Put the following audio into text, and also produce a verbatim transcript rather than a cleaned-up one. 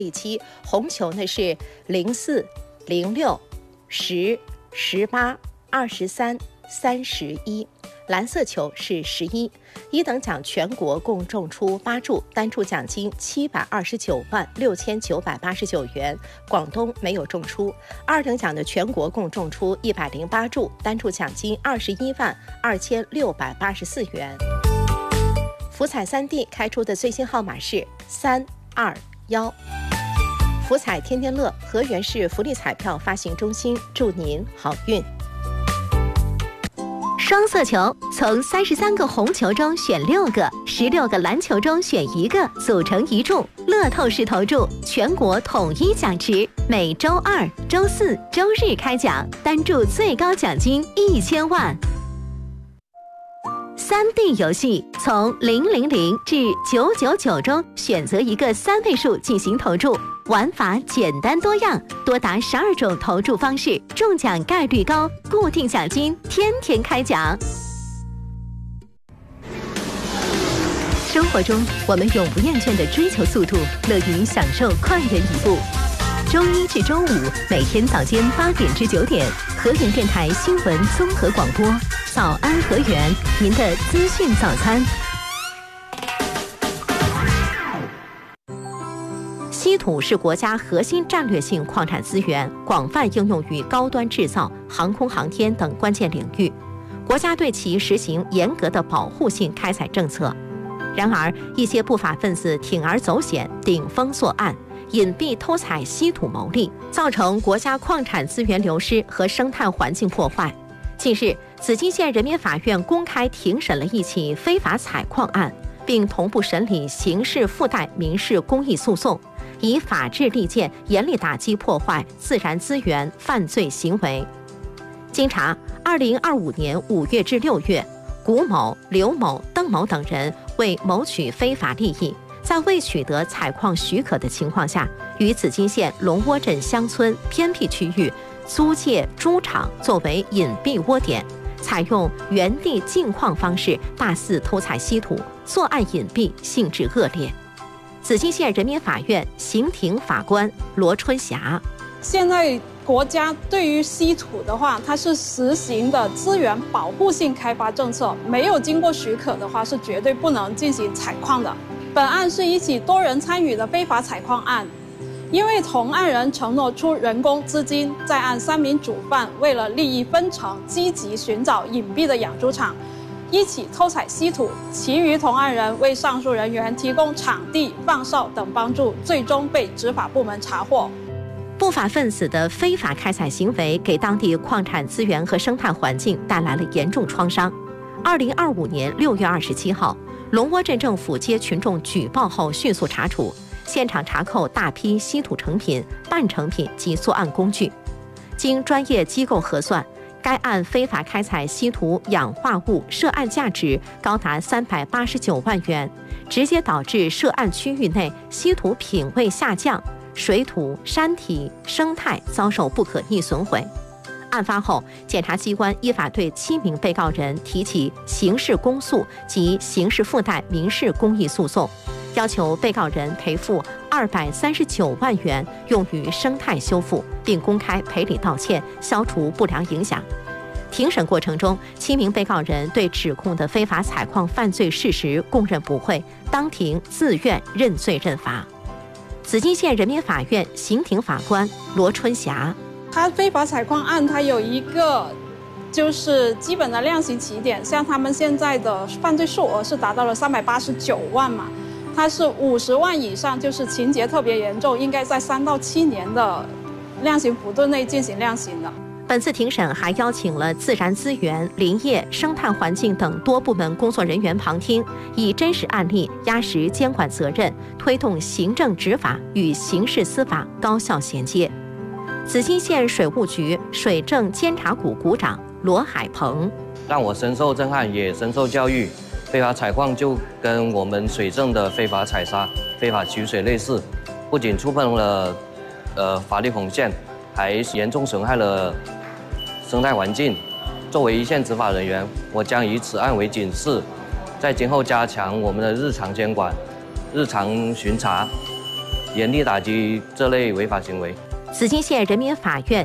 第七，红球呢是零四、零六、十、十八、二十三、三十一。蓝色球是十一，一等奖全国共中出八注，单注奖金七百二十九万六千九百八十九元，广东没有中出。二等奖的全国共中出一百零八注，单注奖金二十一万二千六百八十四元。福彩三 D 开出的最新号码是三二一。福彩天天乐河源市福利彩票发行中心祝您好运。 双色球，从三十三个红球中选六个，十六个蓝球中选一个，组成一注，乐透式投注，全国统一奖池，每周二、周四、周日开奖，单注最高奖金一千万。三 D 游戏从零零零至九九九中选择一个三位数进行投注，玩法简单多样，多达十二种投注方式，中奖概率高，固定奖金天天开奖。生活中，我们永不厌倦地追求速度，乐于享受快人一步。周一至周五每天早间八点至九点，河源电台新闻综合广播，早安河源，您的资讯早餐。稀土是国家核心战略性矿产资源，广泛应用于高端制造、航空航天等关键领域，国家对其实行严格的保护性开采政策。然而，一些不法分子铤而走险，顶风作案，隐蔽偷采稀土牟利，造成国家矿产资源流失和生态环境破坏。近日，紫金县人民法院公开庭审了一起非法采矿案，并同步审理刑事附带民事公益诉讼，以法治利剑严厉打击破坏自然资源犯罪行为。经查，二零二五年五月至六月，古某、刘某、邓某等人为谋取非法利益，在未取得采矿许可的情况下，于紫金县龙窝镇乡村偏僻区域租借猪场作为隐蔽窝点，采用原地净矿方式大肆偷采稀土，作案隐蔽，性质恶劣。紫金县人民法院刑庭法官罗春霞： 现在国家对于稀土的话，它是实行的资源保护性开发政策，没有经过许可的话，是绝对不能进行采矿的。本案是一起多人参与的非法采矿案，因为同案人承诺出人工资金，在案三名主犯为了利益分成，积极寻找隐蔽的养猪场，一起偷采稀土，其余同案人为上述人员提供场地、放哨等帮助，最终被执法部门查获。 不法分子的非法开采行为给当地矿产资源和生态环境带来了严重创伤。二零二五年六月二十七号，龙窝镇政府接群众举报后迅速查处，现场查扣大批稀土成品、半成品及作案工具。经专业机构核算，该案非法开采稀土氧化物涉案价值高达三百八十九万元，直接导致涉案区域内稀土品位下降，水土、山体、生态遭受不可逆损毁。案发后，检察机关依法对七名被告人提起刑事公诉及刑事附带民事公益诉讼，要求被告人赔付二百三十九万元用于生态修复，并公开赔礼道歉，消除不良影响。庭审过程中，七名被告人对指控的非法采矿犯罪事实供认不讳，当庭自愿认罪认罚。紫金县人民法院刑庭法官罗春霞： 他非法采矿案，它有一个就是基本的量刑起点，像他们现在的犯罪数额是达到了三百八十九万嘛，它是五十万以上，就是情节特别严重，应该在三到七年的量刑幅度内进行量刑的。 本次庭审还邀请了自然资源、林业、生态环境等多部门工作人员旁听，以真实案例压实监管责任，推动行政执法与刑事司法高效衔接。紫金县水务局水政监察股股长罗海鹏： 让我深受震撼，也深受教育。非法采矿就跟我们水政的非法采砂、非法取水类似，不仅触碰了呃法律红线，还严重损害了生态环境。作为一线执法人员，我将以此案为警示，在今后加强我们的日常监管、日常巡查， 严厉打击这类违法行为。 紫金县人民法院